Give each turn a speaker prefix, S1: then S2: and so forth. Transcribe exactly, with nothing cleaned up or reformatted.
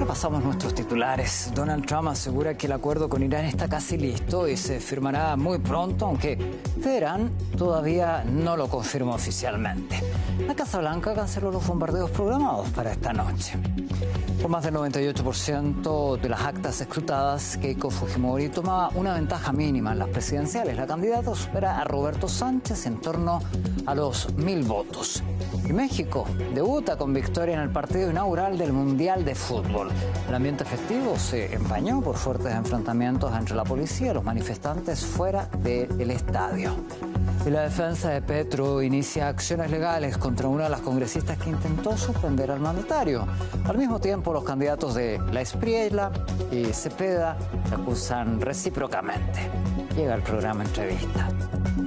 S1: Repasamos nuestros titulares. Donald Trump asegura que el acuerdo con Irán está casi listo y se firmará muy pronto, aunque Teherán todavía no lo confirmó oficialmente. La Casa Blanca canceló los bombardeos programados para esta noche. Con más del noventa y ocho por ciento de las actas escrutadas, Keiko Fujimori tomaba una ventaja mínima en las presidenciales. La candidata supera a Roberto Sánchez en torno a los mil votos. Y México debuta con victoria en el partido inaugural del Mundial de Fútbol. El ambiente festivo se empañó por fuertes enfrentamientos entre la policía y los manifestantes fuera del estadio. Y la defensa de Petro inicia acciones legales contra una de las congresistas que intentó suspender al mandatario. Al mismo tiempo, los candidatos de La Espriella y Cepeda se acusan recíprocamente. Llega el programa Entrevista.